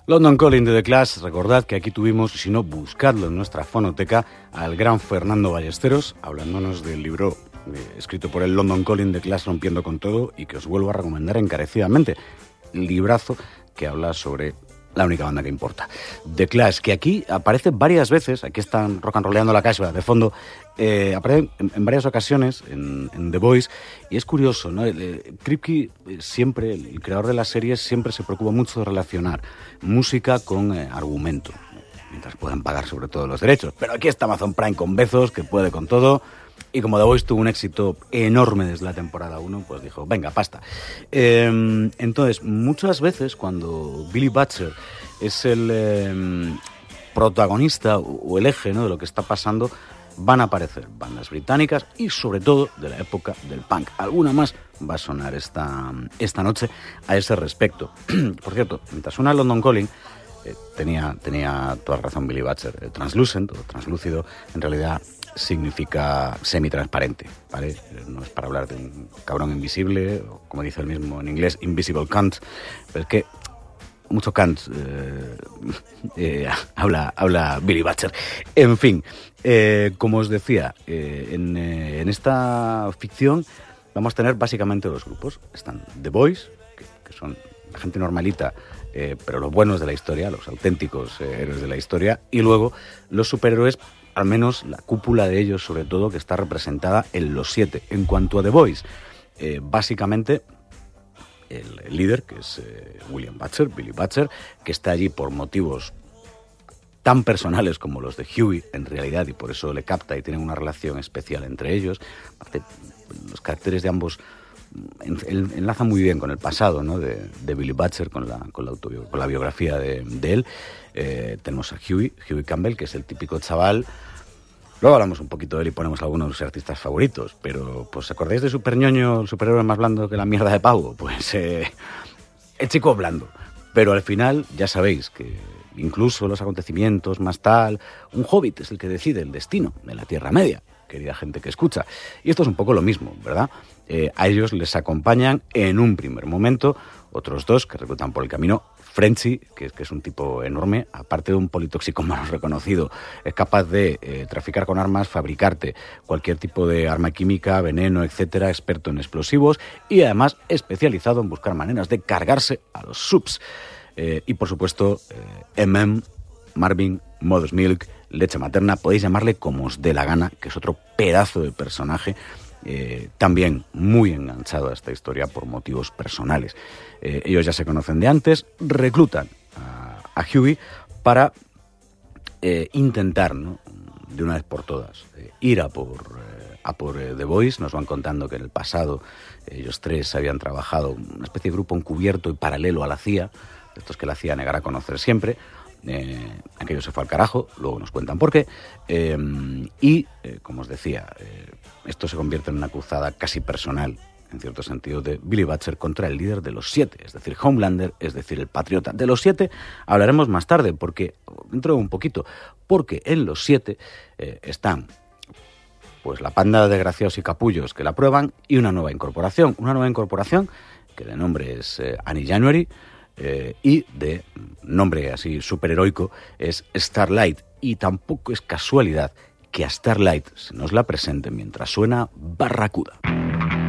London Calling de The Clash, recordad que aquí tuvimos, si no, buscadlo en nuestra fonoteca, al gran Fernando Ballesteros, hablándonos del libro escrito por el London Calling de The Clash, Rompiendo con Todo, y que os vuelvo a recomendar encarecidamente. Librazo que habla sobre la única banda que importa, The Clash, que aquí aparece varias veces, aquí están rock and rollando la casa de fondo, aparece en varias ocasiones en The Voice, y es curioso, ¿no? Kripke siempre, el creador de la serie, siempre se preocupa mucho de relacionar música con argumento, mientras puedan pagar sobre todo los derechos. Pero aquí está Amazon Prime con Bezos, que puede con todo. Y como The Voice tuvo un éxito enorme desde la temporada 1, pues dijo, venga, pasta. Entonces, muchas veces cuando Billy Butcher es el protagonista o el eje, ¿no?, de lo que está pasando, van a aparecer bandas británicas y sobre todo de la época del punk. Alguna más va a sonar esta noche a ese respecto. Por cierto, mientras suena London Calling, tenía toda razón Billy Butcher. Translucent o translúcido en realidad significa semitransparente, ¿vale? No es para hablar de un cabrón invisible, o como dice el mismo en inglés, invisible cunt, pero es que mucho cunt habla Billy Butcher. En fin, como os decía, en esta ficción vamos a tener básicamente dos grupos. Están The Boys, que son la gente normalita, pero los buenos de la historia, los auténticos héroes de la historia, y luego los superhéroes, al menos la cúpula de ellos sobre todo, que está representada en los 7. En cuanto a The Boys, básicamente el líder, que es William Butcher, Billy Butcher, que está allí por motivos tan personales como los de Huey, en realidad, y por eso le capta y tienen una relación especial entre ellos. Los caracteres de ambos enlazan muy bien con el pasado, ¿no?, de Billy Butcher, con la biografía de él. Tenemos a Huey Campbell, que es el típico chaval. Luego hablamos un poquito de él y ponemos algunos artistas favoritos, pero pues ¿acordáis de Super Ñoño, el superhéroe más blando que la mierda de pavo? Pues el chico blando. Pero al final ya sabéis que incluso los acontecimientos más tal, un hobbit es el que decide el destino de la Tierra Media, querida gente que escucha. Y esto es un poco lo mismo, ¿verdad? A ellos les acompañan en un primer momento otros dos que reclutan por el camino. Frenchy, que es un tipo enorme, aparte de un politoxicómano reconocido, es capaz de traficar con armas, fabricarte cualquier tipo de arma química, veneno, etcétera, experto en explosivos y además especializado en buscar maneras de cargarse a los subs. Y por supuesto, Marvin, Mother's Milk, leche materna, podéis llamarle como os dé la gana, que es otro pedazo de personaje, también muy enganchado a esta historia por motivos personales. Ellos ya se conocen de antes, reclutan a Huey para intentar, ¿no?, de una vez por todas, ir a por The Boys. Nos van contando que en el pasado ellos tres habían trabajado una especie de grupo encubierto y paralelo a la CIA, estos que la CIA negará conocer siempre. Aquello se fue al carajo, luego nos cuentan por qué, y como os decía, esto se convierte en una cruzada casi personal, en cierto sentido, de Billy Butcher contra el líder de los 7, es decir, Homelander, es decir, el patriota. De los 7 hablaremos más tarde, porque dentro de un poquito, porque en los 7 están pues la panda de desgraciados y capullos que la prueban y una nueva incorporación que de nombre es Annie January, y de nombre así superheroico es Starlight, y tampoco es casualidad que a Starlight se nos la presente mientras suena Barracuda.